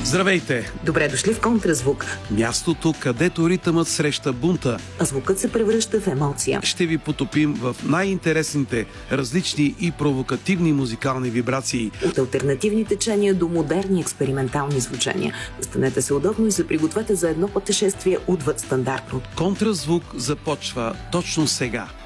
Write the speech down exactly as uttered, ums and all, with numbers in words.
Здравейте! Добре дошли в Контразвук. Мястото, където ритъмът среща бунта, а звукът се превръща в емоция. Ще ви потопим в най-интересните, различни и провокативни музикални вибрации. От алтернативни течения до модерни експериментални звучания. Станете се удобно и се пригответе за едно пътешествие отвъд стандартно. Контразвук започва точно сега.